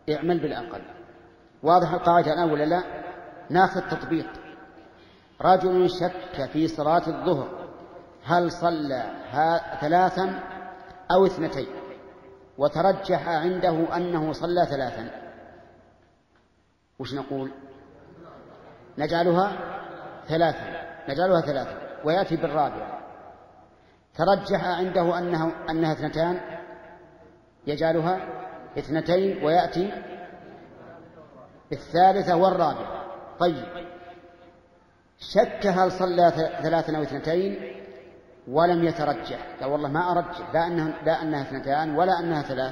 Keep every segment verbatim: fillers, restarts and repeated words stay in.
اعمل بالأقل. واضح القاعدة الآن ولا لا؟ ناخذ تطبيق. رجل شك في صلاة الظهر هل صلى ثلاثا أو اثنتين، وترجح عنده أنه صلى ثلاثا، وش نقول؟ نجعلها ثلاثا نجعلها ثلاثا ويأتي بالرابعة. ترجح عنده أنه أنها اثنتان، يجعلها اثنتين ويأتي بالثالثة والرابعة. طيب، شك هل صلى ثلاثا أو اثنتين ولم يترجح، قال والله ما أرجح لا أنها, لا أنها اثنتان ولا أنها ثلاث،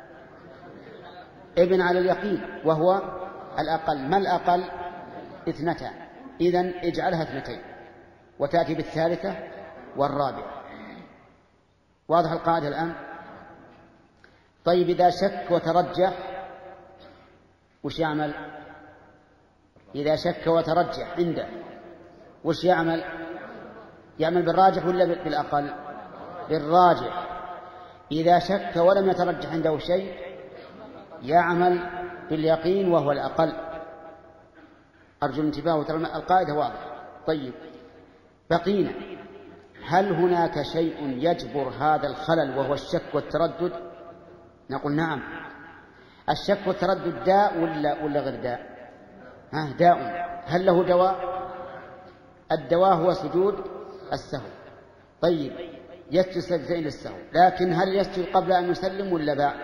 ابن على اليقين وهو الأقل. ما الأقل؟ اثنتان، إذن اجعلها اثنتين وتأتي بالثالثة والرابعة. واضح القاعدة الآن؟ طيب، إذا شك وترجح وش يعمل؟ إذا شك وترجح عنده وش يعمل؟ يعمل بالراجح ولا بالأقل؟ بالراجح. إذا شك ولم يترجح عنده شيء يعمل باليقين وهو الأقل. أرجو الانتباه وترى القاعدة واضحة. طيب، بقينا، هل هناك شيء يجبر هذا الخلل وهو الشك والتردد؟ نقول نعم. الشك والتردد داء ولا ولا غير داء؟ ها، داء. هل له دواء؟ الدواء هو سجود السهو. طيب، يسجد سجدتين للسهو، لكن هل يسجد قبل أن يسلم ولا بعد؟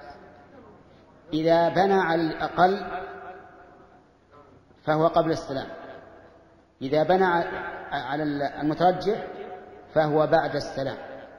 إذا بنى على الأقل فهو قبل السلام، إذا بنى على المترجح فهو بعد السلام.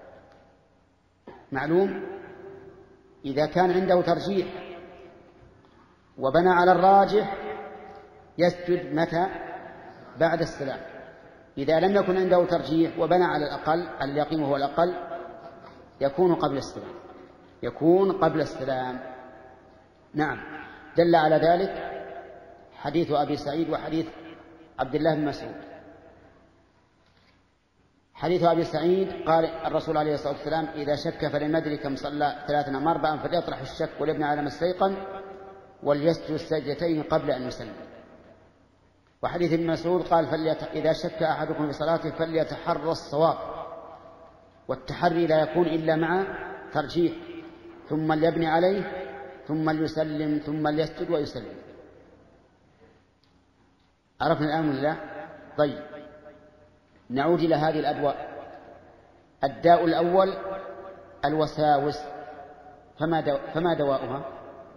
معلوم؟ إذا كان عنده ترجيح وبنى على الراجح يسجد متى؟ بعد السلام. إذا لم يكن عنده ترجيح وبنى على الأقل، على اليقين وهو الأقل، يكون قبل السلام يكون قبل السلام. نعم، دل على ذلك حديث أبي سعيد وحديث عبد الله بن مسعود. حديث أبي سعيد قال الرسول عليه الصلاة والسلام: إذا شك فلم يدري كم صلى ثلاثا أم أربعا فليطرح الشك وليبني على ما استيقن وليسجد السجدتين قبل أن يسلم. وحديث ابن مسعود قال: فليت... إذا شك أحدكم في صلاته فليتحرى الصواب، والتحري لا يكون إلا مع ترجيح، ثم ليبني عليه ثم ليسلم ثم ليسجد ويسلم. عرفنا الآن ولا لا؟ طيب، نعود إلى هذه الأدواء. الداء الأول الوساوس، فما, دو... فما دواؤها؟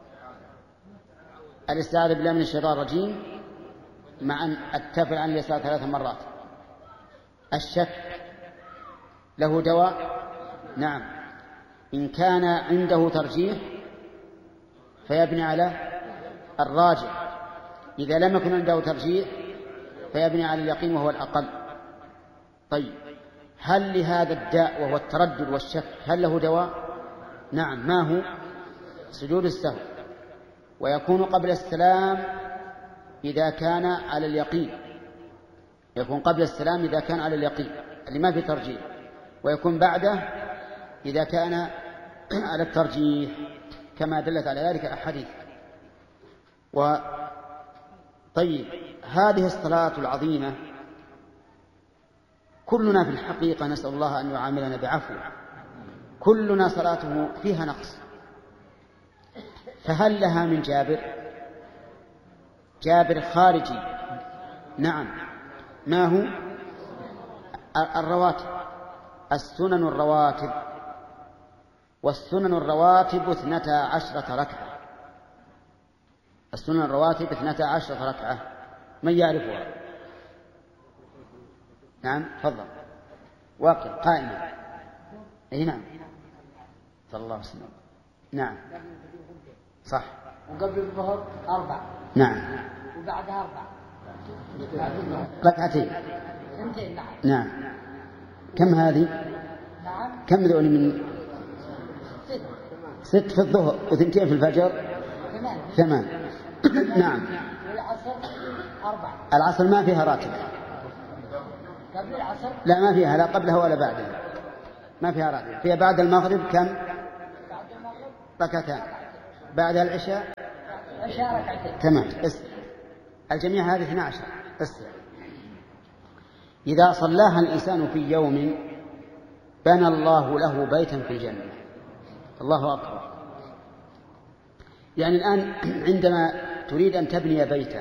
الاستعاذة بالله من الشيطان الرجيم مع أن التفل عن اليسار ثلاث مرات. الشك له دواء؟ نعم، إن كان عنده ترجيح فيبني على الراجح، إذا لم يكن عنده ترجيح فيبني على اليقين وهو الأقل. طيب، هل لهذا الداء وهو التردد والشك هل له دواء؟ نعم. ما هو؟ سجود السهو، ويكون قبل السلام إذا كان على اليقين، يكون قبل السلام إذا كان على اليقين اللي ما في ترجيح، ويكون بعده إذا كان على الترجيح، كما دلت على ذلك الأحاديث. و طيب، هذه الصلاة العظيمة كلنا في الحقيقة نسأل الله أن يعاملنا بعفو، كلنا صلاته فيها نقص، فهل لها من جابر؟ جابر خارجي. نعم. ما هو؟ الرواتب، السنن الرواتب، والسنن الرواتب اثنتا عشرة ركعة. السنن الرواتب اثنتا عشرة ركعة، من يعرفها؟ نعم، تفضل. واقع قائمة. اي نعم، صلى الله عليه وسلم. نعم صح. وقبل الظهر أربع. نعم. وبعدها أربع. ركعتين. اثنتين. نعم. نعم. كم هذه؟ نعم. كم ذول من؟ ست. ست في الظهر وثنتين في الفجر. ثمان. ثمان. نعم. والعصر أربع. العصر ما فيها راتب. قبل العصر؟ لا، ما فيها، لا قبلها ولا بعدها، ما فيها راتب. فيها بعد المغرب كم؟ بعد المغرب ركعتان. بعد العشاء العشاء ركعتين. تمام. اسمع. الجميع هذه اثنا عشر. اسمع. إذا صلاها الإنسان في يوم بنى الله له بيتا في الجنة. الله أكبر. يعني الآن عندما تريد أن تبني بيتا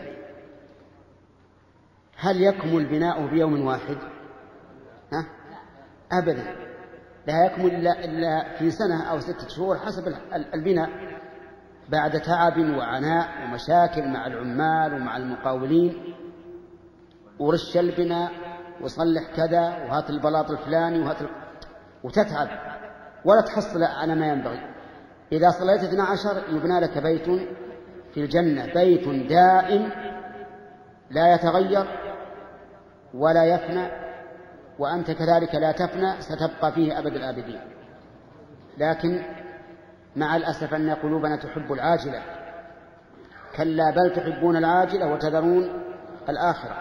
هل يكمل بناؤه بيوم واحد؟ ها؟ أبدا، لا يكمل إلا في سنة أو ستة شهور حسب البناء، بعد تعب وعناء ومشاكل مع العمال ومع المقاولين، ورش البناء وصلح كذا وهات البلاط الفلاني وهات ال... وتتعب ولا تحصل على ما ينبغي. إذا صليت اثنا عشر يبنى لك بيت في الجنة، بيت دائم لا يتغير ولا يفنى، وأنت كذلك لا تفنى، ستبقى فيه أبد الآبدين. لكن مع الأسف أن قلوبنا تحب العاجلة، كلا بل تحبون العاجلة وتذرون الآخرة.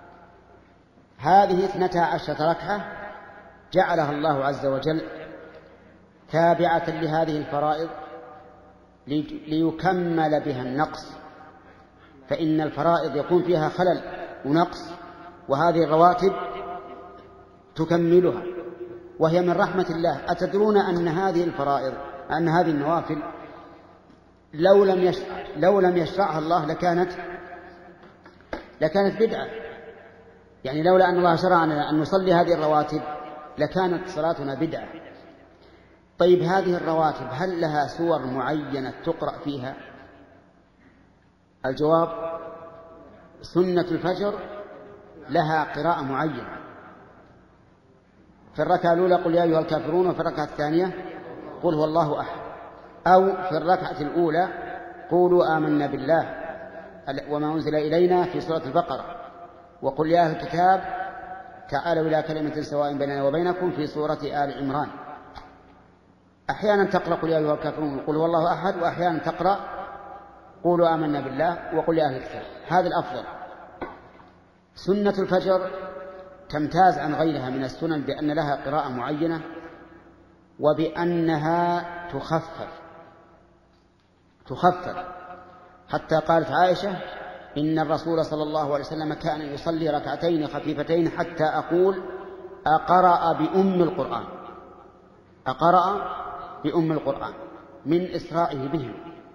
هذه اثنتا عشرة ركعة جعلها الله عز وجل تابعة لهذه الفرائض ليكمل بها النقص، فإن الفرائض يكون فيها خلل ونقص، وهذه الرواتب تكملها، وهي من رحمة الله. أتدرون أن هذه الفرائض، أن هذه النوافل لو لم يشرع لو لم يشرعها الله لكانت لكانت بدعة. يعني لولا أن الله شرعنا أن نصلي هذه الرواتب لكانت صلاتنا بدعة. طيب هذه الرواتب هل لها سور معينة تقرأ فيها؟ الجواب: سنة الفجر لها قراءة معينة. في الركعة الأولى قل يا أيها الكافرون، وفي الركعة الثانية قل هو الله أحد، أو في الركعة الأولى قولوا آمنا بالله وما أنزل إلينا في سورة البقرة، وقل يا أهل الكتاب تعالوا إلى كلمة سواء بيننا وبينكم في سورة آل عمران. أحيانا تقرأ قل يا أيها الكافرون وقل هو الله أحد، وأحيانا تقرأ قولوا آمنا بالله وقل يا أهل الكتاب. هذا الأفضل. سنة الفجر تمتاز عن غيرها من السنن بأن لها قراءة معينة، وبأنها تخفف تخفف حتى قالت عائشة: إن الرسول صلى الله عليه وسلم كان يصلي ركعتين خفيفتين حتى أقول أقرأ بأم القرآن أقرأ بأم القرآن من إسرائه بهم.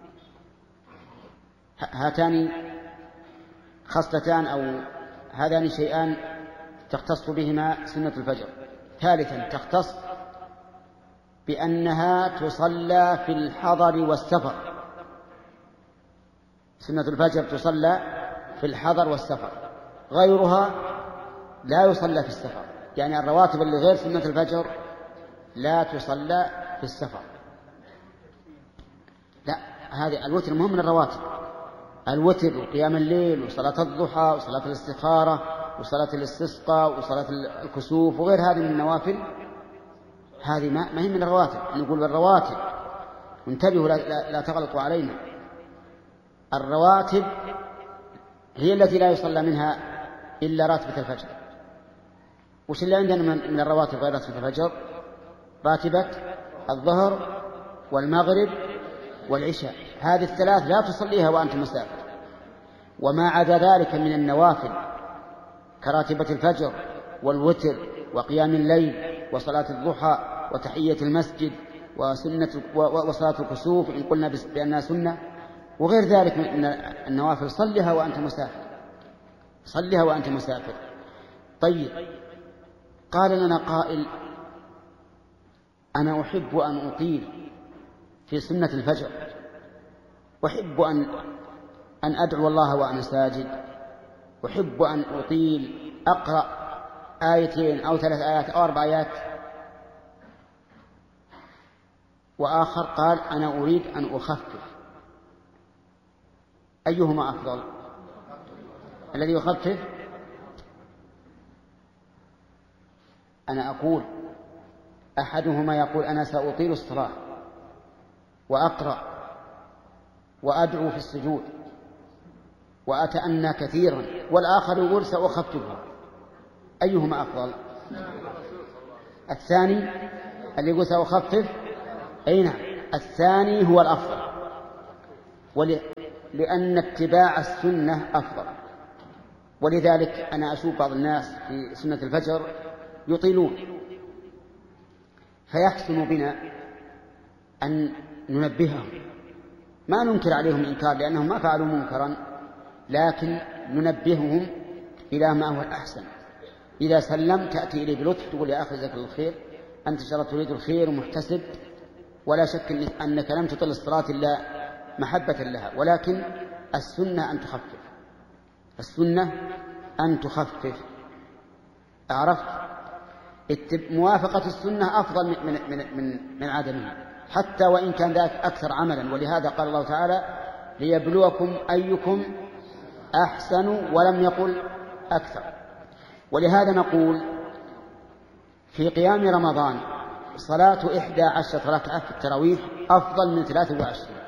هاتان خصلتان أو هذان شيئان تختص بهما سنة الفجر. ثالثا تختص بأنها تصلى في الحضر والسفر. سنة الفجر تصلى في الحضر والسفر، غيرها لا يصلى في السفر. يعني الرواتب اللي غير سنة الفجر لا تصلى في السفر. لا، هذه الوتر مهم من الرواتب. الوتر وقيام الليل وصلاة الضحى وصلاة الاستخارة وصلاة الاستسقاء وصلاة الكسوف وغير هذه من النوافل، هذه ما هي من الرواتب. نقول بالرواتب، انتبهوا لا, لا, لا تغلطوا علينا. الرواتب هي التي لا يصلى منها إلا راتبة الفجر. وش اللي عندنا من الرواتب غير راتبة الفجر؟ راتبة الظهر والمغرب والعشاء، هذه الثلاث لا تصليها وأنت مسافر. وما عدا ذلك من النوافل كراتبة الفجر والوتر وقيام الليل وصلاة الضحى وتحية المسجد وسنة وصلاة الكسوف إن قلنا بأنها سنة، وغير ذلك من النوافل صلها وأنت مسافر صلها وأنت مسافر. طيب، قال لنا قائل: أنا أحب أن أطيل في سنة الفجر، أحب أن أن أدعو الله وأنا ساجد، أحب أن أطيل أقرأ آيتين أو ثلاث آيات أو أربع آيات. وآخر قال: أنا أريد أن أخفف. أيهما أفضل؟ الذي يخفف. أنا أقول أحدهما يقول: أنا سأطيل الصلاة وأقرأ وأدعو في السجود وأتأنى كثيرا، والآخر يقول: سأخففها. أيهما أفضل؟ الثاني اللي يقول سأخفف. أي نعم، الثاني هو الأفضل. لأن اتباع السنة أفضل. ولذلك أنا أشوف بعض الناس في سنة الفجر يطيلون، فيحسن بنا أن ننبههم، ما ننكر عليهم إنكار لأنهم ما فعلوا منكرا، لكن ننبههم إلى ما هو الأحسن. إذا سلم تأتي إليه بلطف تقول يا أخي جزاك الله الخير، أنت شرع تريد الخير ومحتسب، ولا شك أنك لم تطل الصلاة إلا محبة لها، ولكن السنة أن تخفف، السنة أن تخفف. أعرفت؟ موافقة السنة أفضل من, من, من, من عدمها، حتى وإن كان ذلك أكثر عملا. ولهذا قال الله تعالى ليبلوكم أيكم أحسن، ولم يقل أكثر. ولهذا نقول في قيام رمضان صلاة إحدى عشرة ركعة في التراويح أفضل من ثلاثة وعشرين.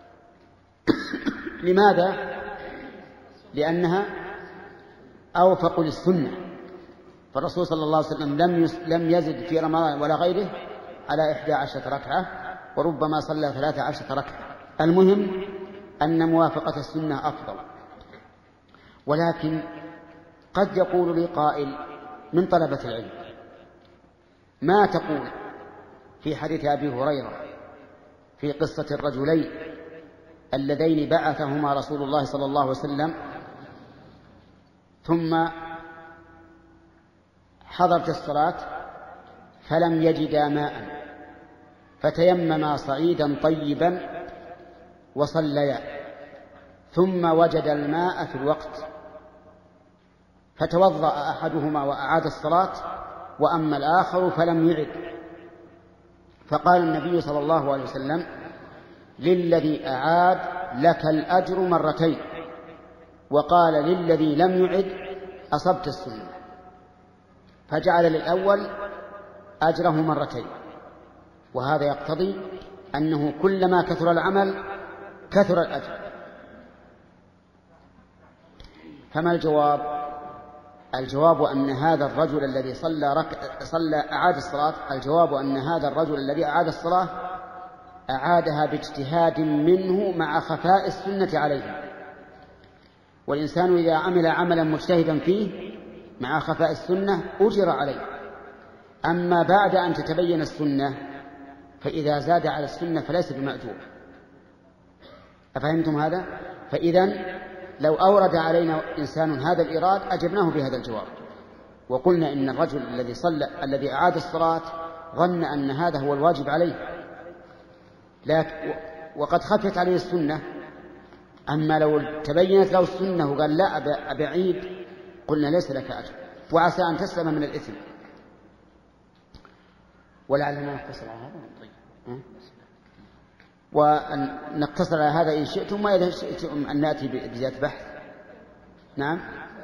لماذا؟ لأنها أوفق للسنة، فالرسول صلى الله عليه وسلم لم لم يزد في رمضان ولا غيره على إحدى عشرة ركعة، وربما صلى ثلاثة عشرة ركعة. المهم أن موافقة السنة أفضل. ولكن قد يقول لي قائل من طلبة العلم: ما تقول في حديث أبي هريرة في قصة الرجلين اللذين بعثهما رسول الله صلى الله عليه وسلم ثم حضرت الصلاة فلم يجدا ماء فتيمما صعيدا طيبا وصليا، ثم وجد الماء في الوقت فتوضأ أحدهما وأعاد الصلاة، وأما الآخر فلم يعد. فقال النبي صلى الله عليه وسلم: للذي أعاد لك الأجر مرتين، وقال للذي لم يعد أصبت السنة، فجعل للأول أجره مرتين. وهذا يقتضي أنه كلما كثر العمل كثر الأجر. فما الجواب؟ الجواب أن هذا الرجل الذي صلى رك... صلى أعاد الصلاة الجواب أن هذا الرجل الذي أعاد الصلاة أعادها باجتهاد منه مع خفاء السنة عليه. والإنسان إذا عمل عملا مجتهدا فيه مع خفاء السنة أجر عليه. أما بعد أن تتبين السنة فإذا زاد على السنة فليس بمأجور. أفهمتم هذا؟ فإذن لو أورد علينا إنسان هذا الإيراد أجبناه بهذا الجواب، وقلنا إن الرجل الذي صلى الذي أعاد الصلاة ظن أن هذا هو الواجب عليه، لكن وقد خفت عليه السنة. أما لو تبينت له السنة وقال لا أبعيد، قلنا ليس لك أجر، وعسى أن تسلم من الإثم. ولعلنا نقتصر على هذا. طيب، ونقتصر على هذا إن شئتم، وإذا شئتم أن نأتي بزيادة بحث. نعم،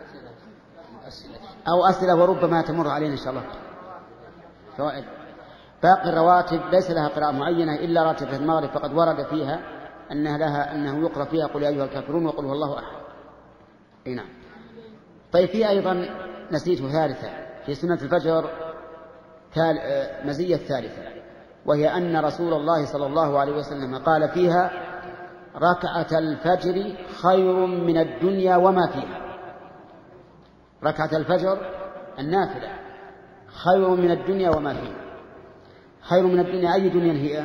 أو أسئلة وربما تمر علينا إن شاء الله فوائد. باقي الرواتب ليس لها قراءة معينة إلا راتبة المغرب، فقد ورد فيها أنها لها أنه يقرأ فيها قل يا أيها الكافرون وقل هو الله أحد. أي نعم. طيب، في أيضا نسيت ثالثة في سنة الفجر، مزية ثالثة، وهي أن رسول الله صلى الله عليه وسلم قال فيها: ركعة الفجر خير من الدنيا وما فيها. ركعة الفجر النافلة خير من الدنيا وما فيها. خير من الدنيا، أي دنيا هي؟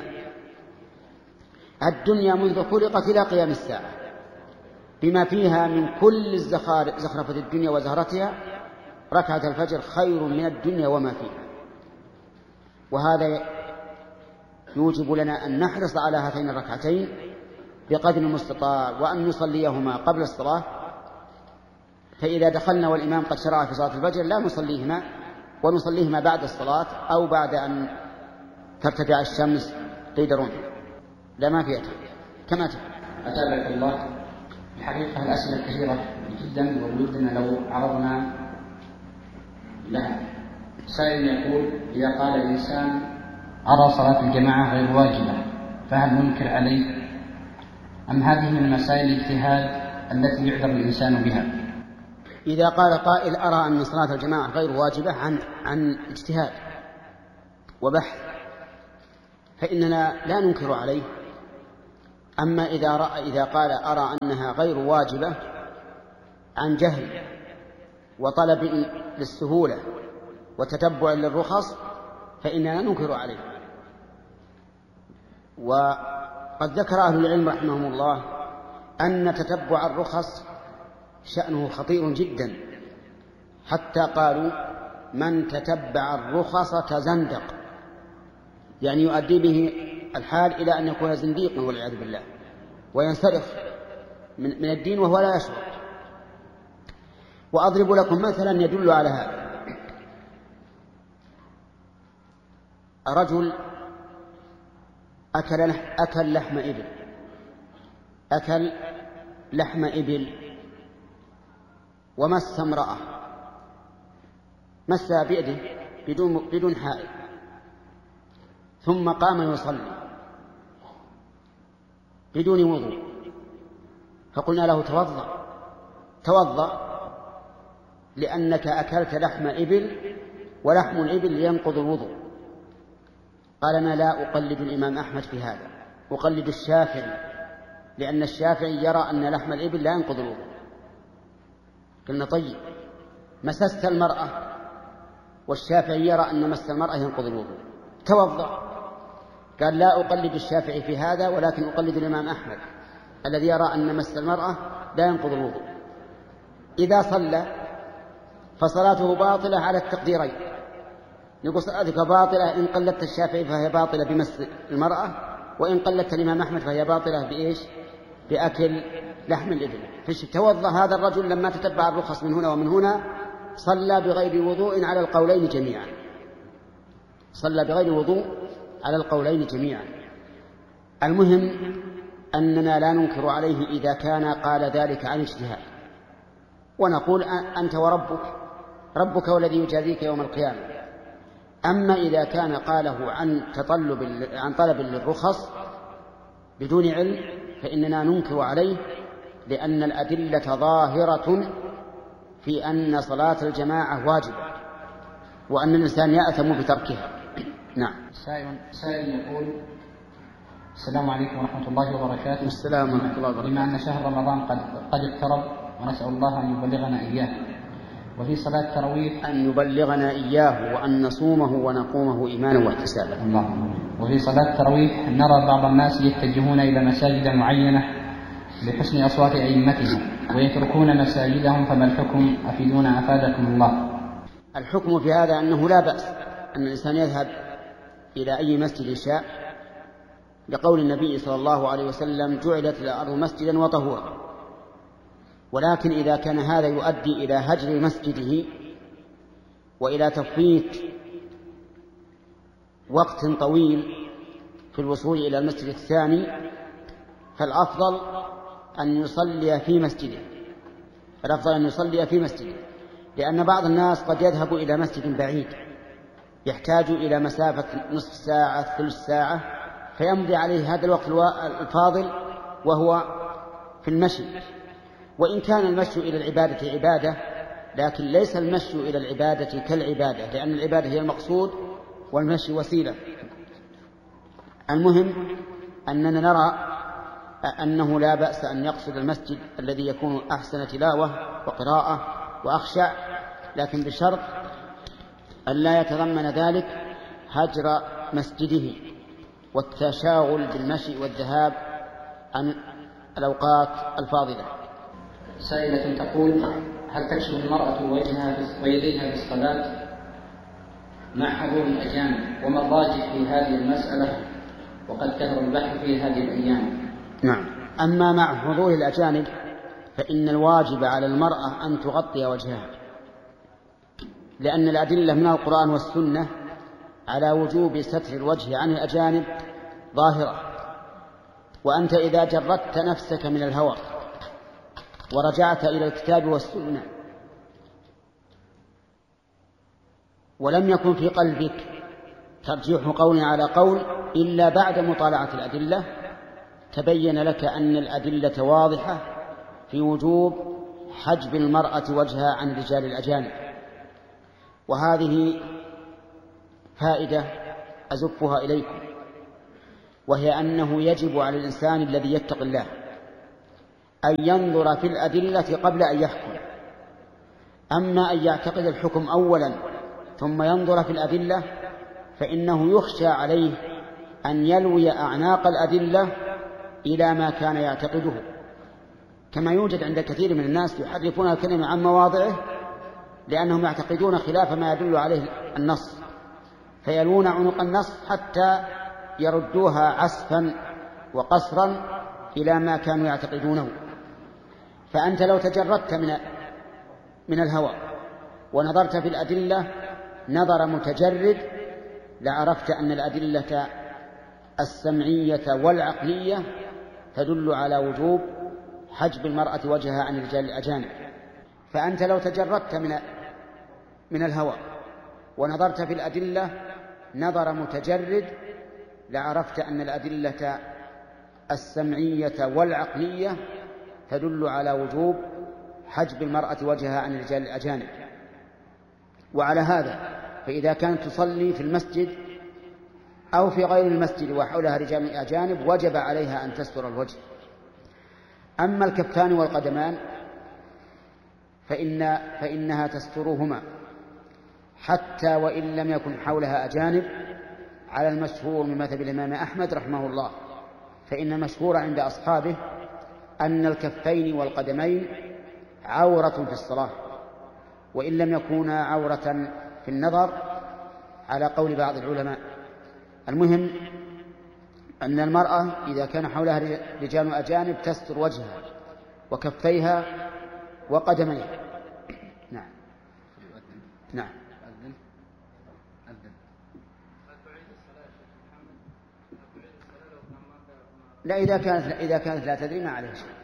الدنيا منذ خلقت إلى قيام الساعة بما فيها من كل زخرفة الدنيا وزهرتها. ركعة الفجر خير من الدنيا وما فيها. وهذا يوجب لنا أن نحرص على هاتين الركعتين بقدر المستطاع، وأن نصليهما قبل الصلاة. فإذا دخلنا والإمام قد شرع في صلاة الفجر لا نصليهما، ونصليهما بعد الصلاة أو بعد أن ترتفع الشمس قيد رمح. لا، ما فيها كما تفعل. أتابعك الله. الحقيقة الأسئلة كثيرة جدا، وودنا لو عرضنا لها. سائل يقول: إذا قال الإنسان أرى صلاة الجماعة غير واجبة فهل ننكر عليه، أم هذه من مسائل الاجتهاد التي يعذر الإنسان بها؟ إذا قال قائل أرى أن صلاة الجماعة غير واجبة عن عن اجتهاد وبحث فإننا لا ننكر عليه، أما إذا, رأى إذا قال أرى أنها غير واجبة عن جهل وطلب للسهولة وتتبع للرخص فإننا ننكر عليه. وقد ذكر أهل العلم رحمهم الله أن تتبع الرخص شأنه خطير جدا، حتى قالوا من تتبع الرخص تزندق، يعني يؤدي به الحال إلى أن يكون زنديقا والعياذ بالله وينصرف من الدين وهو لا يشعر. وأضرب لكم مثلا يدل على هذا. رجل أكل, أكل لحم إبل أكل لحم إبل ومس امرأة، مسها بيده بدون, بدون حائل، ثم قام يصلي بدون وضوء، فقلنا له توضأ توضأ لأنك أكلت لحم إبل ولحم الإبل ينقض الوضوء. قال أنا لا أقلد الإمام أحمد في هذا، أقلد الشافعي، لأن الشافعي يرى أن لحم الإبل لا ينقض الوضوء. قلنا طيب مسست المرأة والشافعي يرى أن مس المرأة ينقض الوضوء، توضأ. قال لا أقلد الشافعي في هذا ولكن أقلد الإمام أحمد الذي يرى أن مس المرأة لا ينقض الوضوء. إذا صلى فصلاته باطلة على التقديرين، نقول صلاتك باطلة إن قلدت الشافعي فهي باطلة بمس المرأة، وإن قلدت الإمام أحمد فهي باطلة بإيش؟ بأكل لحم الإبل. فش توضأ هذا الرجل لما تتبع الرخص من هنا ومن هنا، صلى بغير وضوء على القولين جميعا، صلى بغير وضوء على القولين جميعا. المهم أننا لا ننكر عليه إذا كان قال ذلك عن اجتهاد، ونقول أنت وربك، ربك والذي يجازيك يوم القيامة. أما إذا كان قاله عن تطلب عن طلب للرخص بدون علم فإننا ننكر عليه، لأن الأدلة ظاهرة في أن صلاة الجماعة واجبة وأن الإنسان يأثم بتركها. نعم. سائل يقول: السلام عليكم ورحمة الله وبركاته. السلام ورحمة الله وبركاته. بما أن شهر رمضان قد قد اقترب ونسأل الله أن يبلغنا إياه، وفي صلاة التراويح أن يبلغنا إياه وأن نصومه ونقومه إيمانا واحتسابا. الله. وفي صلاة التراويح نرى بعض الناس يتجهون إلى مساجد معينة لحسن أصوات أئمتهم ويتركون مساجدهم، فما الحكم؟ أفيدونا أفادكم الله. الحكم في هذا أنه لا بأس أن الإنسان يذهب إلى أي مسجد شاء، لقول النبي صلى الله عليه وسلم: جعلت الأرض مسجدا وطهورا. ولكن إذا كان هذا يؤدي إلى هجر مسجده وإلى تفويت وقت طويل في الوصول إلى المسجد الثاني، فالأفضل أن يصلي في مسجده الأفضل أن يصلي في مسجده لأن بعض الناس قد يذهب إلى مسجد بعيد يحتاج إلى مسافة نصف ساعة ثلث ساعة، فيمضي عليه هذا الوقت الفاضل وهو في المشي. وإن كان المشي إلى العبادة عبادة، لكن ليس المشي إلى العبادة كالعبادة، لأن العبادة هي المقصود والمشي وسيلة. المهم أننا نرى أنه لا بأس أن يقصد المسجد الذي يكون أحسن تلاوة وقراءة وأخشع، لكن بشرط أن لا يتضمن ذلك هجر مسجده والتشاغل بالمشي والذهاب عن الأوقات الفاضلة. سائلة تقول: هل تكشف المرأة وجهها ويديها في الصلاة مع حضور الأجانب؟ وما الراجح في هذه المسألة؟ وقد كثر البحث في هذه الأيام. نعم. أما مع حضور الأجانب فإن الواجب على المرأة أن تغطي وجهها، لأن الأدلة من القرآن والسنة على وجوب ستر الوجه عن الأجانب ظاهرة. وأنت إذا جردت نفسك من الهوى ورجعت إلى الكتاب والسنة ولم يكن في قلبك ترجيح قول على قول إلا بعد مطالعة الأدلة، تبين لك أن الأدلة واضحة في وجوب حجب المرأة وجهها عن رجال الأجانب. وهذه فائدة أزفها إليكم: وهي أنه يجب على الإنسان الذي يتقي الله أن ينظر في الأدلة قبل أن يحكم. أما أن يعتقد الحكم أولا ثم ينظر في الأدلة فإنه يخشى عليه أن يلوي أعناق الأدلة إلى ما كان يعتقده، كما يوجد عند كثير من الناس يحرفون الكلمة عن مواضعه لأنهم يعتقدون خلاف ما يدل عليه النص، فيلون عنق النص حتى يردوها عسفا وقصرا إلى ما كانوا يعتقدونه. فأنت لو تجردت من من الهوى ونظرت في الأدلة نظر متجرد لعرفت أن الأدلة السمعية والعقلية تدل على وجوب حجب المرأة وجهها عن الرجال الأجانب. فأنت لو تجردت من من الهوى ونظرت في الأدلة نظر متجرد لعرفت أن الأدلة السمعية والعقلية تدل على وجوب حجب المرأة وجهها عن الرجال الأجانب. وعلى هذا فإذا كانت تصلي في المسجد أو في غير المسجد وحولها رجال أجانب وجب عليها أن تستر الوجه. أما الكفان والقدمان فإن فإنها تسترهما حتى وإن لم يكن حولها أجانب، على المشهور من مذهب الإمام أحمد رحمه الله، فإن المشهور عند أصحابه أن الكفين والقدمين عورة في الصلاة وإن لم يكونا عورة في النظر على قول بعض العلماء. المهم أن المرأة إذا كان حولها رجال أجانب تستر وجهها وكفيها وقدميها. نعم نعم. لا إذا كانت إذا كانت لا تدري ما عليه شيء.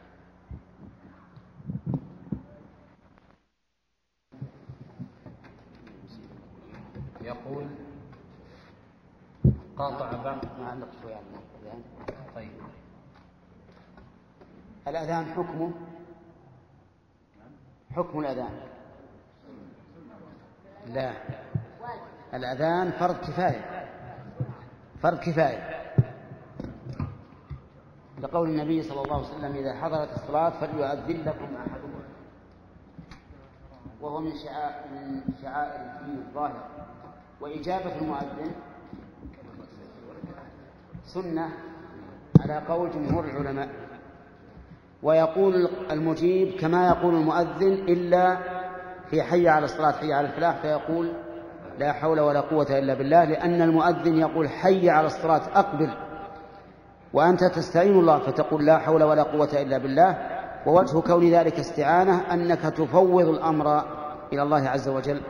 يقول قاطع بعض معلق شوي على الأذان. طيب الأذان حكمه حكم الأذان لا، الأذان فرض كفاية فرض كفاية لقول النبي صلى الله عليه وسلم إذا حضرت الصلاة فليؤذن لكم أحدكم، وهو من شعائر من شعائر الدين الظاهر. وإجابة المؤذن سنة على قول جمهور العلماء. ويقول المجيب كما يقول المؤذن إلا في حي على الصلاة حي على الفلاح فيقول لا حول ولا قوة إلا بالله، لأن المؤذن يقول حي على الصلاة أقبل، وأنت تستعين الله فتقول لا حول ولا قوة إلا بالله. ووجه كون ذلك استعانة أنك تفوض الأمر إلى الله عز وجل.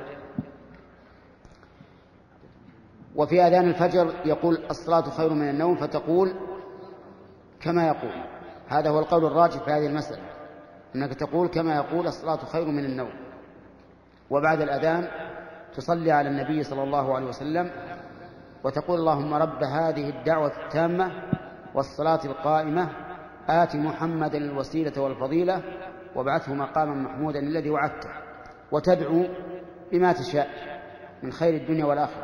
وفي أذان الفجر يقول الصلاة خير من النوم فتقول كما يقول. هذا هو القول الراجح في هذه المسألة، أنك تقول كما يقول الصلاة خير من النوم. وبعد الأذان تصلي على النبي صلى الله عليه وسلم وتقول اللهم رب هذه الدعوة التامة والصلاة القائمة آت محمدا الوسيلة والفضيلة وابعثه مقاما محمودا الذي وعدته، وتدعو بما تشاء من خير الدنيا والآخرة.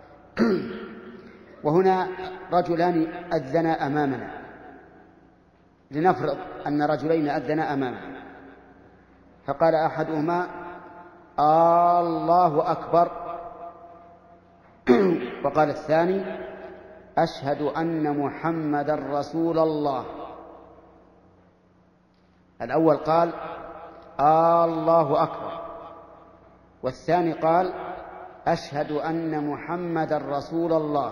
وهنا رجلان أذنا أمامنا، لنفرض أن رجلين أذنا أمامنا فقال أحدهما الله أكبر وقال الثاني أشهد أن محمدا رسول الله. الأول قال الله أكبر والثاني قال أشهد أن محمدا رسول الله.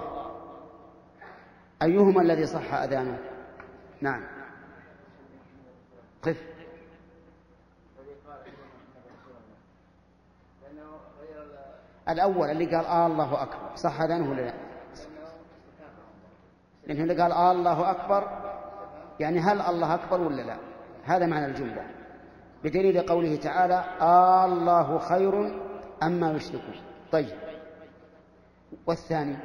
أيهما الذي صح أذانه؟ نعم قف. الأول اللي قال آه الله أكبر صح أذانه ولا لا؟ لأنه اللي قال آه الله أكبر يعني هل الله أكبر ولا لا؟ هذا معنى الجملة، بدليل قوله تعالى آه الله خير أما يشركون. طيب والثاني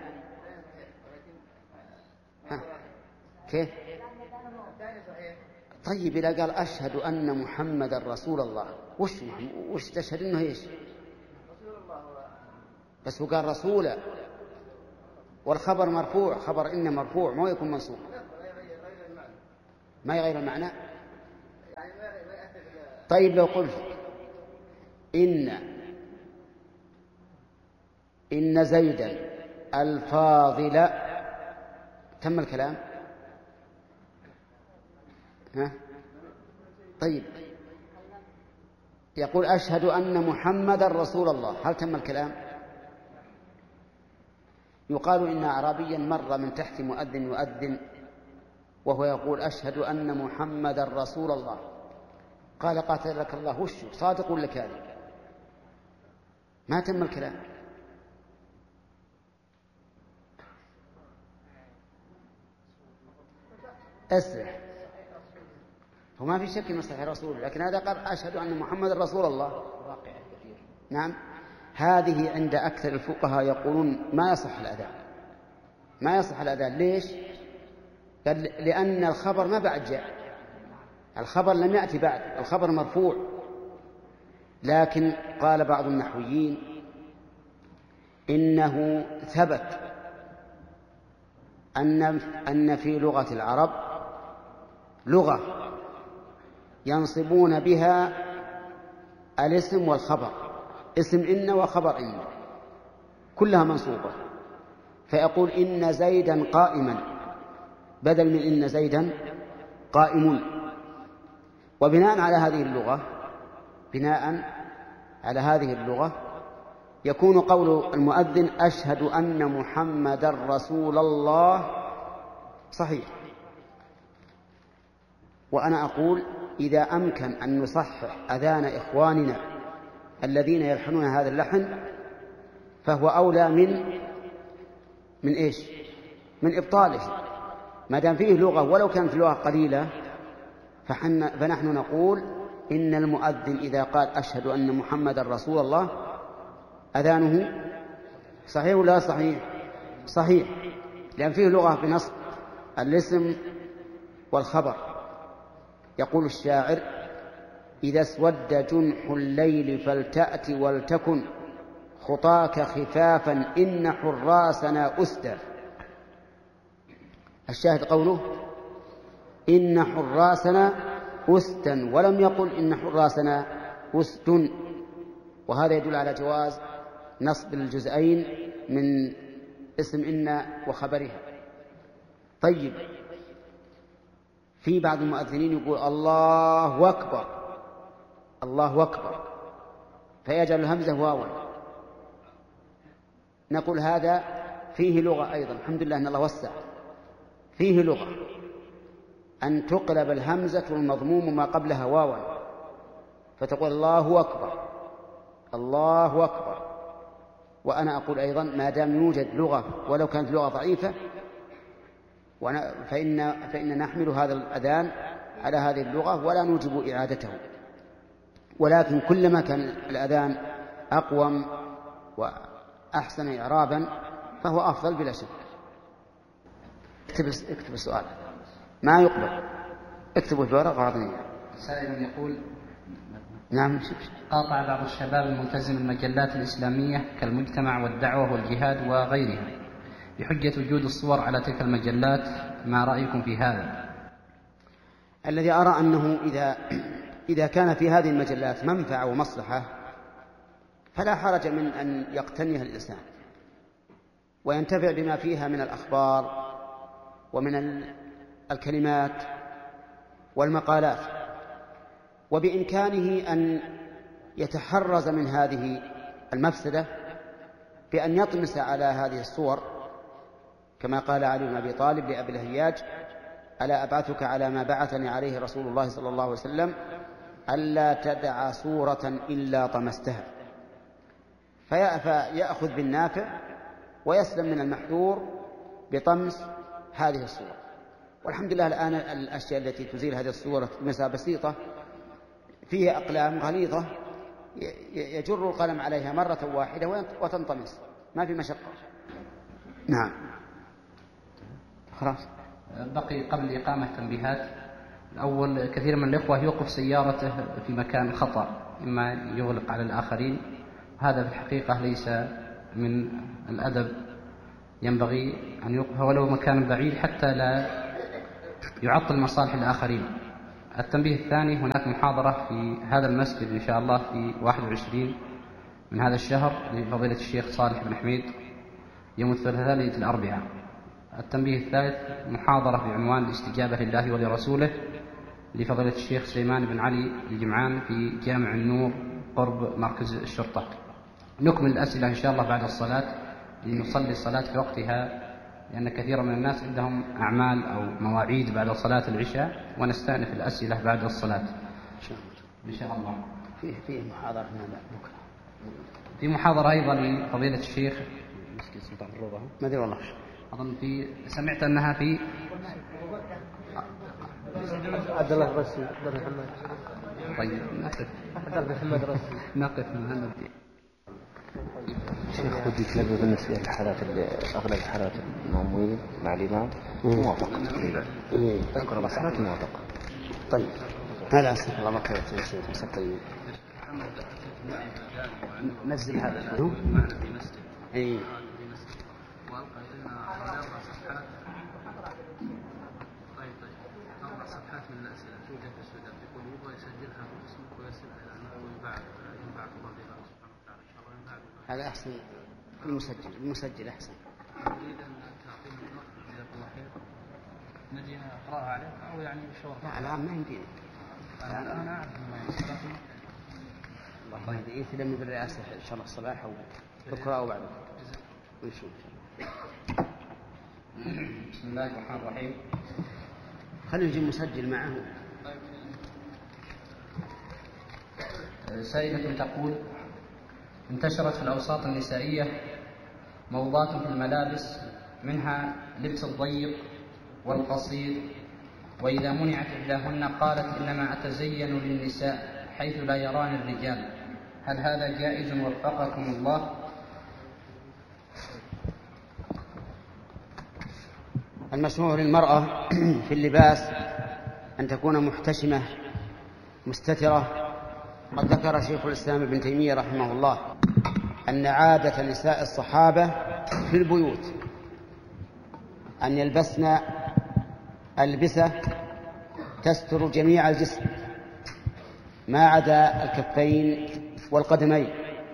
ها كيف؟ طيب إذا قال أشهد أن محمد رسول الله وش وش تشهد إنه إيش؟ بس هو قال رسولا والخبر مرفوع، خبر إن مرفوع ما يكون منصوب، ما يغير المعنى. طيب لو قلت إن إن زيدا الفاضل، تم الكلام. ها؟ طيب يقول أشهد أن محمد رسول الله، هل تم الكلام؟ يقال إن أعرابيا مر من تحت مؤذن يؤذن وهو يقول أشهد أن محمد رسول الله، قال قاتلك الله وش صادق ولا كاذب؟ ما تم الكلام. أسرع، وما في شك أنه صحيح رسول، لكن هذا قال أشهد أن محمد رسول الله. نعم، هذه عند أكثر الفقهاء يقولون ما يصح الأذان، ما يصح الأذان. ليش؟ قال لأن الخبر ما بعد جاء، الخبر لم يأتي بعد، الخبر مرفوع. لكن قال بعض النحويين إنه ثبت أن أن في لغة العرب لغة ينصبون بها الاسم والخبر، اسم إن وخبر إن كلها منصوبة، فيقول إن زيدا قائما بدل من إن زيدا قائم. وبناء على هذه اللغة بناء على هذه اللغة يكون قول المؤذن أشهد أن محمد رسول الله صحيح. وأنا أقول إذا أمكن أن نصحح أذان إخواننا الذين يلحنون هذا اللحن فهو أولى من من إيش؟ من إبطاله، ما دام فيه لغة ولو كانت لغة قليلة. فنحن نقول إن المؤذن إذا قال أشهد أن محمد رسول الله أذانه صحيح ولا صحيح؟ صحيح، لأن فيه لغة بنصب الاسم والخبر. يقول الشاعر إذا اسود جنح الليل فلتأت ولتكن خطاك خفافا إن حراسنا أسدى. الشاهد قوله إن حراسنا أسدا، ولم يقل إن حراسنا أسد، وهذا يدل على جواز نصب الجزئين من اسم إن وخبرها. طيب في بعض المؤذنين يقول الله أكبر الله أكبر فيجعل الهمزة واوا، نقول هذا فيه لغة أيضا، الحمد لله أن الله وسع، فيه لغة أن تقلب الهمزة المضموم ما قبلها واوا فتقول الله أكبر الله أكبر. وأنا أقول أيضا ما دام يوجد لغة ولو كانت لغة ضعيفة فإن, فإن نحمل هذا الأذان على هذه اللغة ولا نوجب إعادته، ولكن كلما كان الأذان أقوم وأحسن إعرابا فهو أفضل بلا شك. اكتب, اكتب السؤال ما يقبل، اكتبوا في ورقة وعطني. سائل يقول نعم قاطع بعض الشباب الملتزم المجلات الإسلامية كالمجتمع والدعوة والجهاد وغيرها بحجة وجود الصور على تلك المجلات، ما رأيكم في هذا؟ الذي أرى أنه إذا إذا كان في هذه المجلات منفعة ومصلحة فلا حرج من أن يقتنيها الإنسان وينتفع بما فيها من الأخبار ومن الكلمات والمقالات، وبإمكانه أن يتحرز من هذه المفسدة بأن يطمس على هذه الصور، كما قال علي بن أبي طالب لأبي الهياج ألا أبعثك على ما بعثني عليه رسول الله صلى الله عليه وسلم ألا تدع صورة إلا طمستها، فيأخذ بالنافع ويسلم من المحذور بطمس هذه الصور. والحمد لله الآن الأشياء التي تزيل هذه الصورة مسافة بسيطة فيها أقلام غليظة يجر القلم عليها مرة واحدة وتنطمس، ما في مشقة. نعم خلاص. بقي قبل إقامة تنبيهات. الأول كثير من الإخوة يوقف سيارته في مكان خطأ، إما يغلق على الآخرين، هذا في الحقيقة ليس من الأدب ينبغي أن يوقف ولو مكان بعيد حتى لا يعطل مصالح الآخرين. التنبيه الثاني: هناك محاضرة في هذا المسجد إن شاء الله في واحد وعشرين من هذا الشهر لفضيلة الشيخ صالح بن حميد يوم الثلاثاء ليلة الأربعاء. التنبيه الثالث: محاضرة بعنوان الاستجابة لله ولرسوله لفضيلة الشيخ سليمان بن علي الجمعان في جامع النور قرب مركز الشرطة. نكمل الأسئلة إن شاء الله بعد الصلاة لنصلي الصلاة في وقتها، لأن كثيرا من الناس عندهم أعمال أو مواعيد بعد صلاة العشاء، ونستأنف الأسئلة بعد الصلاة إن شاء الله. فيه فيه محاضرة بكرة. في محاضرة أيضا لفضيلة الشيخ مسجد سلطان الروضة، ما أدري والله، أظن في سمعت أنها في عبد الله الرسي عبد محمد. طيب نقف عبد الله محمد الرسي نقف مهند. شيخ ودي تلقى بالنسبة للحالات أغلب الحالات المأمومين مع الإمام موافقة تقريبا. تذكر الصلاة موافقة. طيب هذا أصلا الله ما كانت يا شيخ مسك طيب. نزل هذا معنا في مسجد. إيه. وألقى لنا أربع صفحات. طيب طيب أربع صفحات من الأسئلة توجد في السودان، يقول يبغى يسجلها باسمك ويرسلها إلى أنه ينباع ينباعك الله بها سبحانه وتعالى إن شاء الله ينباع. هذا أحسن، المسجل المسجل أحسن. نريد أن تعطينا الوقت جزاك الله خير، نجي نقرأها عليك أو يعني شورى. لا الآن ما يمديني. أنا أعرف ما يصير. الله يهديه تلمي بالرئاسة إن شاء الله الصباح أو بكرة أو بعد ونشوف. بسم الله الرحمن الرحيم. خلينا نجيب مسجل معه. سائلة تقول: انتشرت في الأوساط النسائية موضات في الملابس، منها لبس الضيق والقصير، وإذا منعت إحداهن قالت إنما أتزين للنساء حيث لا يراني الرجال، هل هذا جائز وفقكم الله؟ المشروع للمرأة في اللباس أن تكون محتشمة مستترة. قد ذكر شيخ الإسلام ابن تيمية رحمه الله أن عادة نساء الصحابة في البيوت أن يلبسن ألبسة تستر جميع الجسم ما عدا الكفين والقدمين.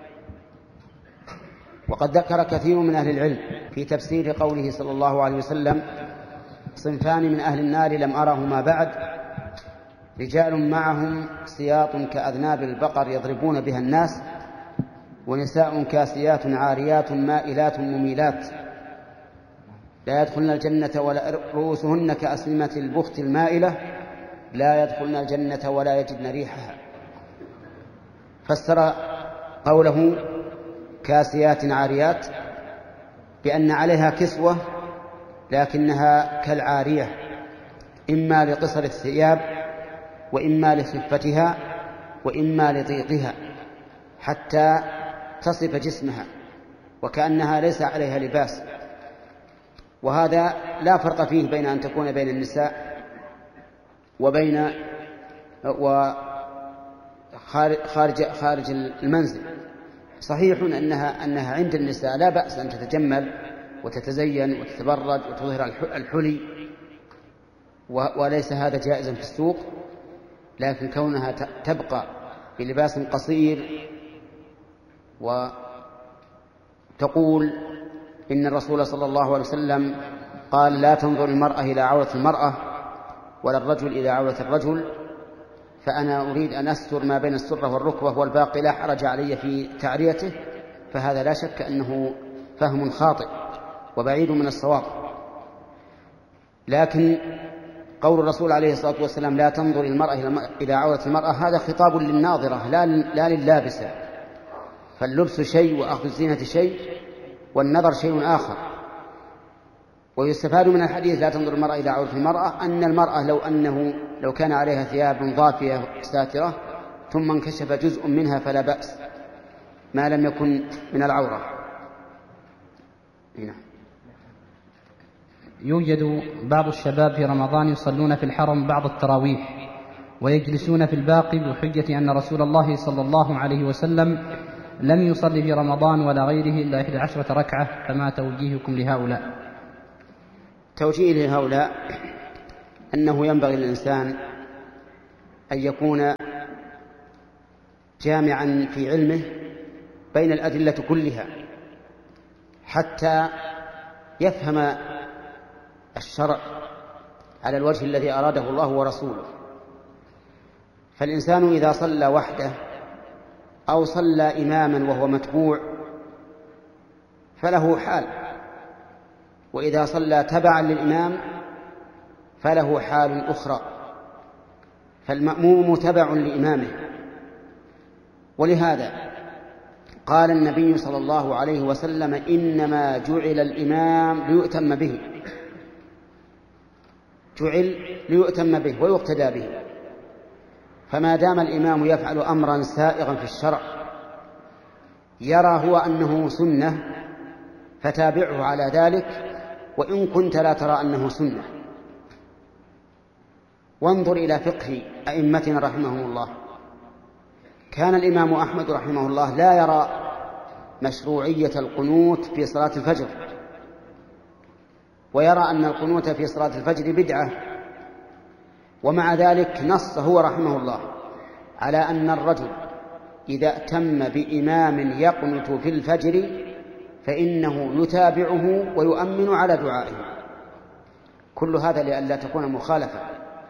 وقد ذكر كثير من أهل العلم في تفسير قوله صلى الله عليه وسلم: صنفان من أهل النار لم أرهما بعد، رجال معهم سياط كأذناب البقر يضربون بها الناس، ونساء كاسيات عاريات مائلات مميلات لا يدخلن الجنة ولا رؤوسهن كأسلمة البخت المائلة لا يدخلن الجنة ولا يجدن ريحها. فسر قوله كاسيات عاريات بأن عليها كسوة لكنها كالعارية، إما لقصر الثياب وإما لخفتها وإما لضيقها حتى تصف جسمها وكأنها ليس عليها لباس. وهذا لا فرق فيه بين أن تكون بين النساء وبين وخارج خارج المنزل. صحيح أنها أنها عند النساء لا بأس أن تتجمل وتتزين وتتبرج وتظهر الحلي، وليس هذا جائزا في السوق، لكن كونها تبقى بلباس قصير وتقول إن الرسول صلى الله عليه وسلم قال: لا تنظر المرأة إلى عورة المرأة ولا الرجل إلى عورة الرجل، فأنا أريد أن أستر ما بين السرة والركبة والباقي لا حرج علي في تعريته، فهذا لا شك أنه فهم خاطئ وبعيد من الصواب. لكن قول الرسول عليه الصلاة والسلام: لا تنظر المرأة إلى عورة المرأة، هذا خطاب للناظرة لا لللابسة، فاللبس شيء وأخذ الزينة شيء والنظر شيء آخر. ويستفاد من الحديث لا تنظر المرأة إلى عورة المرأة أن المرأة لو أنه لو كان عليها ثياب ضافية ساترة ثم انكشف جزء منها فلا بأس ما لم يكن من العورة. هنا. يوجد بعض الشباب في رمضان يصلون في الحرم بعض التراويح ويجلسون في الباقي بحجة أن رسول الله صلى الله عليه وسلم لم يصلي في رمضان ولا غيره إلا إحدى عشرة ركعة، فما توجيهكم لهؤلاء؟ توجيه لهؤلاء أنه ينبغي للإنسان أن يكون جامعا في علمه بين الأدلة كلها حتى يفهم الشرع على الوجه الذي أراده الله ورسوله. فالإنسان إذا صلى وحده أو صلى إماما وهو متبوع فله حال، وإذا صلى تبعا للإمام فله حال أخرى، فالمأموم تبع لإمامه. ولهذا قال النبي صلى الله عليه وسلم: إنما جعل الإمام ليؤتم به، جعل ليؤتم به ويقتدى به. فما دام الإمام يفعل أمرا سائغا في الشرع يرى هو أنه سنة فتابعه على ذلك وإن كنت لا ترى أنه سنة. وانظر إلى فقه أئمتنا رحمهم الله. كان الإمام أحمد رحمه الله لا يرى مشروعية القنوت في صلاة الفجر، ويرى أن القنوت في صلاة الفجر بدعة، ومع ذلك نص هو رحمه الله على أن الرجل إذا ائتم بإمام يقنت في الفجر فإنه يتابعه ويؤمن على دعائه. كل هذا لئلا تكون مخالفة،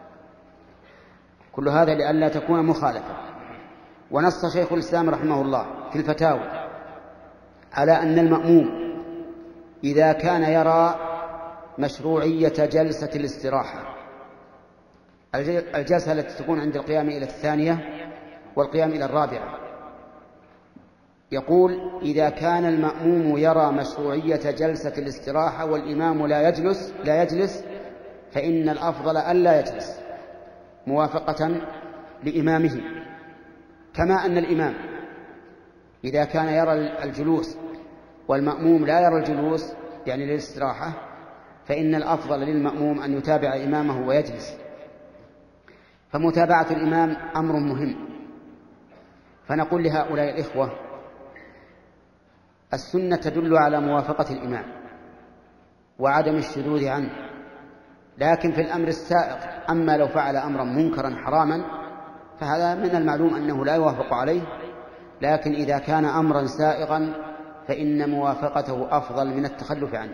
كل هذا لئلا تكون مخالفة. ونص شيخ الإسلام رحمه الله في الفتاوى على أن المأموم إذا كان يرى مشروعية جلسة الاستراحة، الجلسة التي تكون عند القيام إلى الثانية والقيام إلى الرابعة، يقول: إذا كان المأموم يرى مشروعية جلسة الاستراحة والإمام لا يجلس لا يجلس فإن الأفضل ألا يجلس موافقة لإمامه. كما أن الإمام إذا كان يرى الجلوس والمأموم لا يرى الجلوس يعني للاستراحة فإن الأفضل للمأموم أن يتابع إمامه ويجلس. فمتابعة الإمام أمر مهم. فنقول لهؤلاء الإخوة: السنة تدل على موافقة الإمام وعدم الشذوذ عنه، لكن في الأمر السائغ، أما لو فعل أمرا منكرا حراما فهذا من المعلوم أنه لا يوافق عليه، لكن إذا كان أمرا سائغا فإن موافقته أفضل من التخلف عنه.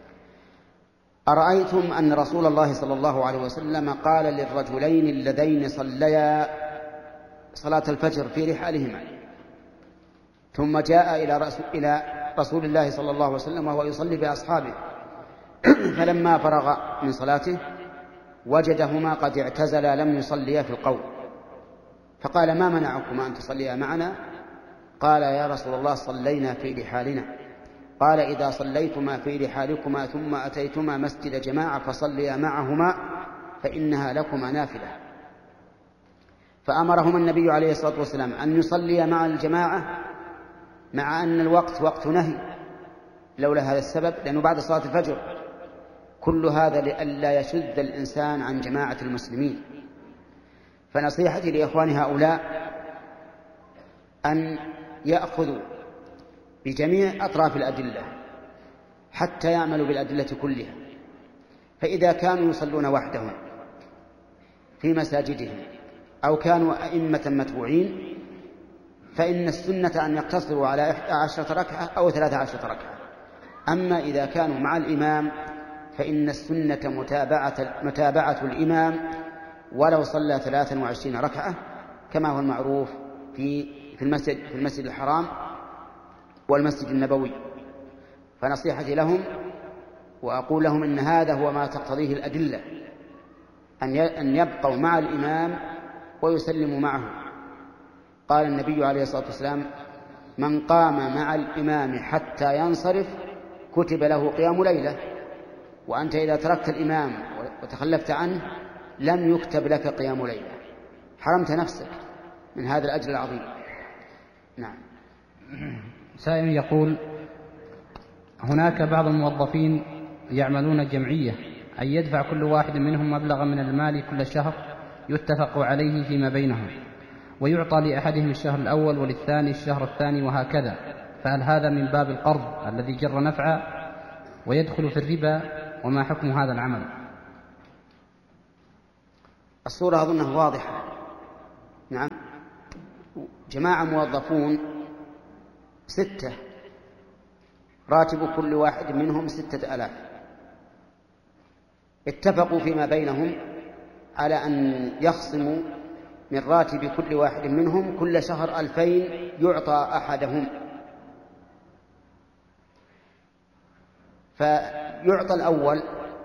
أرأيتم أن رسول الله صلى الله عليه وسلم قال للرجلين اللذين صليا صلاة الفجر في رحالهما ثم جاء إلى رسول, إلى رسول الله صلى الله عليه وسلم وهو يصلي بأصحابه فلما فرغ من صلاته وجدهما قد اعتزلا لم يصليا في القوم، فقال: ما منعكما أن تصليا معنا؟ قال: يا رسول الله صلينا في رحالنا. قال: إذا صليتما في رحالكما ثم أتيتما مسجد جماعة فصليا معهما فإنها لكما نافلة. فأمرهما النبي عليه الصلاة والسلام أن يصليا مع الجماعة مع أن الوقت وقت نهي لولا هذا السبب، لأنه بعد صلاة الفجر. كل هذا لئلا يشذ الإنسان عن جماعة المسلمين. فنصيحتي لإخوان هؤلاء أن يأخذوا بجميع أطراف الأدلة حتى يعملوا بالأدلة كلها. فإذا كانوا يصلون وحدهم في مساجدهم أو كانوا أئمة متبوعين فإن السنة أن يقتصروا على إحدى عشرة ركعة أو ثلاثة عشرة ركعة. أما إذا كانوا مع الإمام فإن السنة متابعة, متابعة الإمام ولو صلى ثلاثا وعشرين ركعة كما هو المعروف في في المسجد في المسجد الحرام والمسجد النبوي. فنصيحتي لهم وأقول لهم إن هذا هو ما تقتضيه الأدلة، أن يبقوا مع الإمام ويسلموا معه. قال النبي عليه الصلاة والسلام: من قام مع الإمام حتى ينصرف كتب له قيام ليلة. وأنت إذا تركت الإمام وتخلفت عنه لم يكتب لك قيام ليلة، حرمت نفسك من هذا الأجر العظيم. نعم. سائل يقول: هناك بعض الموظفين يعملون جمعية أن يدفع كل واحد منهم مبلغا من المال كل شهر يتفق عليه فيما بينهم، ويعطى لأحدهم الشهر الأول وللثاني الشهر الثاني وهكذا، فهل هذا من باب القرض الذي جر نفعا ويدخل في الربا؟ وما حكم هذا العمل؟ الصورة أظنها واضحة. نعم، جماعة موظفون ستة، راتب كل واحد منهم ستة آلاف، اتفقوا فيما بينهم على أن يخصموا من راتب كل واحد منهم كل شهر ألفين يعطى أحدهم، فيعطى الأول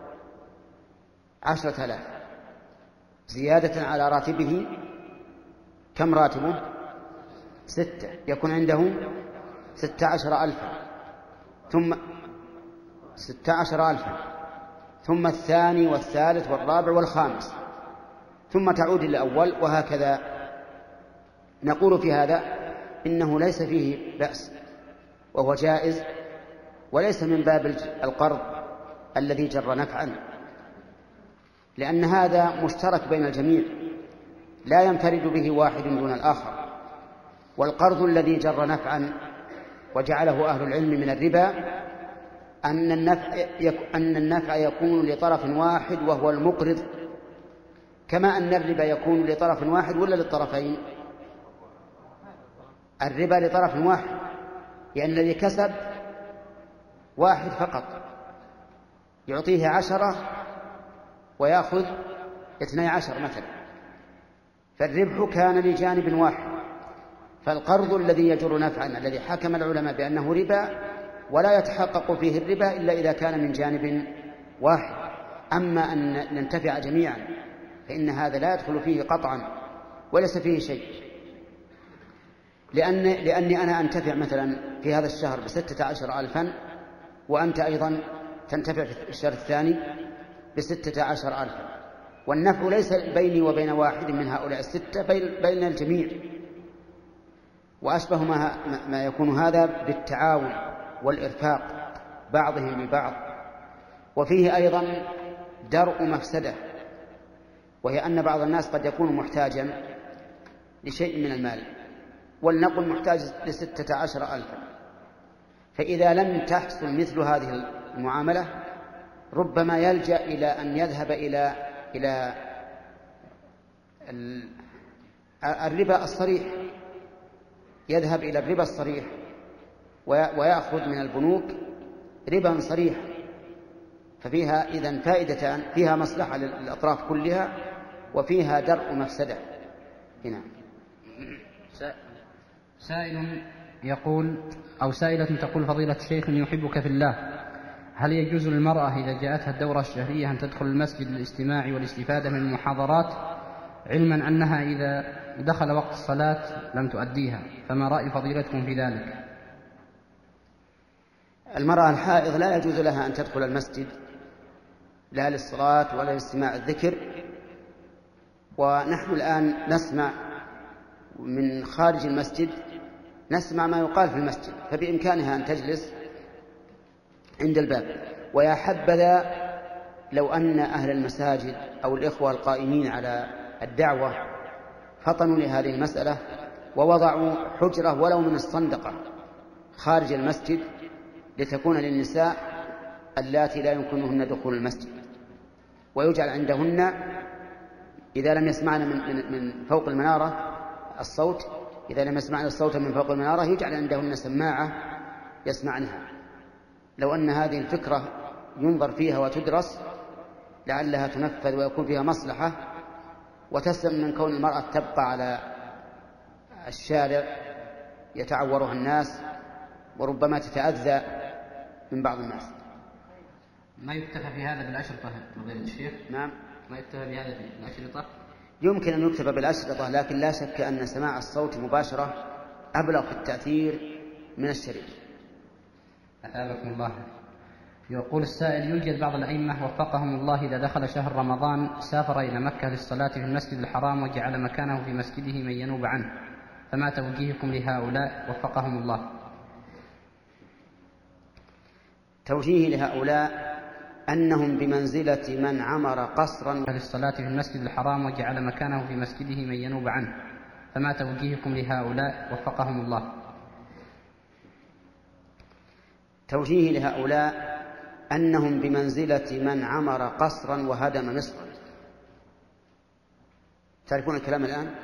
عشرة آلاف زيادة على راتبه. كم راتبه؟ ستة، يكون عنده ستة عشر ألفا، ثم ستة عشر ألفا، ثم الثاني والثالث والرابع والخامس، ثم تعود الأول، وهكذا. نقول في هذا إنه ليس فيه بأس وهو جائز، وليس من باب القرض الذي جر نفعا، لأن هذا مشترك بين الجميع لا ينفرد به واحد دون الآخر. والقرض الذي جر نفعا وجعله أهل العلم من الربا أن النفع, أن النفع يكون لطرف واحد وهو المقرض، كما أن الربا يكون لطرف واحد ولا للطرفين؟ الربا لطرف واحد، لأن الذي كسب واحد فقط يعطيه عشرة ويأخذ اثني عشر مثلا، فالربح كان لجانب واحد. فالقرض الذي يجر نفعا الذي حكم العلماء بأنه ربا ولا يتحقق فيه الربا إلا إذا كان من جانب واحد. أما أن ننتفع جميعا فإن هذا لا يدخل فيه قطعا وليس فيه شيء، لأن لأني أنا أنتفع مثلا في هذا الشهر بستة عشر ألفا، وأنت أيضا تنتفع في الشهر الثاني بستة عشر ألفا، والنفع ليس بيني وبين واحد من هؤلاء الستة، بين الجميع. وأشبه ما, ما يكون هذا بالتعاون والإرفاق بعضهم ببعض. وفيه أيضا درء مفسدة، وهي أن بعض الناس قد يكون محتاجا لشيء من المال، ولنقل محتاج لستة عشر ألفا، فإذا لم تحصل مثل هذه المعاملة ربما يلجأ إلى أن يذهب إلى إلى الربا الصريح، يذهب إلى الربا الصريح ويأخذ من البنوك ربا صريح، ففيها إذن فائدتان، فيها مصلحة للأطراف كلها وفيها درء مفسدة. هنا سائل يقول أو سائلة تقول: فضيلة الشيخ يحبك في الله، هل يجوز للمرأة إذا جاءتها الدورة الشهرية أن تدخل المسجد للاستماع والاستفادة من المحاضرات، علما أنها إذا دخل وقت الصلاة لم تؤديها؟ فما رأي فضيلتكم في ذلك؟ المرأة الحائض لا يجوز لها أن تدخل المسجد لا للصلاة ولا لاستماع الذكر، ونحن الآن نسمع من خارج المسجد، نسمع ما يقال في المسجد، فبإمكانها أن تجلس عند الباب. ويا حبذا لو أن أهل المساجد أو الإخوة القائمين على الدعوة فطنوا لهذه المسألة ووضعوا حجرة ولو من الصندقة خارج المسجد لتكون للنساء اللاتي لا يمكنهن دخول المسجد، ويجعل عندهن إذا لم يسمعن من, من فوق المنارة الصوت، إذا لم يسمعن الصوت من فوق المنارة يجعل عندهن سماعة يسمعنها. لو أن هذه الفكرة ينظر فيها وتدرس لعلها تنفذ ويكون فيها مصلحة، وتسلم من كون المرأة تبقى على الشارع يتعورها الناس وربما تتأذى من بعض الناس. ما يكتفى في هذا بالأشرطة فضيلة الشيخ؟ نعم، ما يكتفى بهذا بالأشرطة؟ يمكن أن يكتفى بالأشرطة، لكن لا شك أن سماع الصوت مباشرة أبلغ في التأثير من الشريط. أثابكم الله. يقول السائل: يوجد بعض الأئمة وفقهم الله إذا دخل شهر رمضان سافر إلى مكة للصلاة في المسجد الحرام وجعل مكانه في مسجده من ينوب عنه، فما توجيهكم لهؤلاء وفقهم الله؟ توجيه لهؤلاء أنهم بمنزلة من عمر قصرا للصلاة في المسجد الحرام وجعل مكانه في مسجده من ينوب عنه، فما توجيهكم لهؤلاء وفقهم الله؟ توجيه لهؤلاء أنهم بمنزلة من عمر قصرا وهدم مصرا. تعرفون الكلام الآن؟